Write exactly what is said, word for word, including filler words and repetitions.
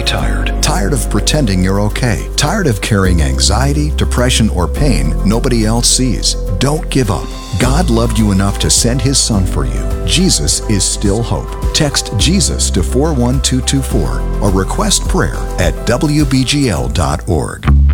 tired. Tired of pretending you're okay. Tired of carrying anxiety, depression, or pain nobody else sees. Don't give up. God loved you enough to send His Son for you. Jesus is still hope. Text Jesus to four one two two four or request prayer at W B G L dot org.